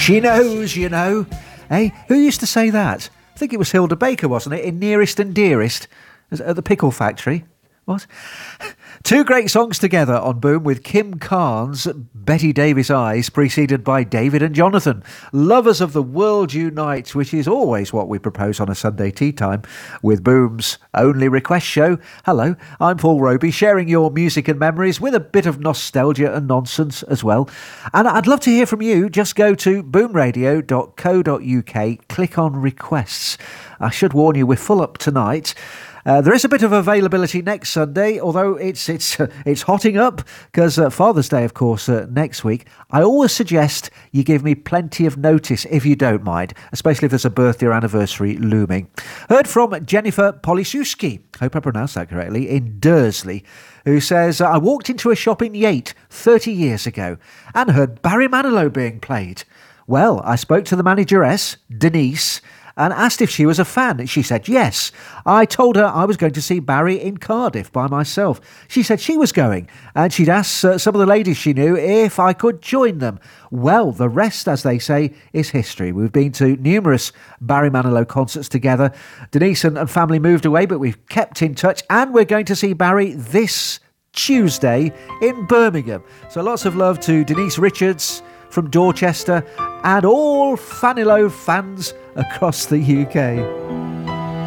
She knows, you know. Hey, who used to say that? I think it was Hilda Baker, wasn't it, in Nearest and Dearest at the Pickle Factory. What? Two great songs together on Boom with Kim Carnes' Betty Davis Eyes, preceded by David and Jonathan. Lovers of the World Unite, which is always what we propose on a Sunday tea time with Boom's only request show. Hello, I'm Paul Roby, sharing your music and memories with a bit of nostalgia and nonsense as well. And I'd love to hear from you. Just go to boomradio.co.uk, click on requests. I should warn you, we're full up tonight. There is a bit of availability next Sunday, although it's hotting up because Father's Day, of course, next week. I always suggest you give me plenty of notice if you don't mind, especially if there's a birthday or anniversary looming. Heard from Jennifer Polisiewski, hope I pronounced that correctly, in Dursley, who says, I walked into a shop in Yate 30 years ago and heard Barry Manilow being played. Well, I spoke to the manageress, Denise, and asked if she was a fan. She said yes. I told her I was going to see Barry in Cardiff by myself. She said she was going, and she'd asked some of the ladies she knew if I could join them. Well, the rest, as they say, is history. We've been to numerous Barry Manilow concerts together. Denise and family moved away, but we've kept in touch, and we're going to see Barry this Tuesday in Birmingham. So lots of love to Denise Richards from Dorchester and all Fanilow fans across the UK.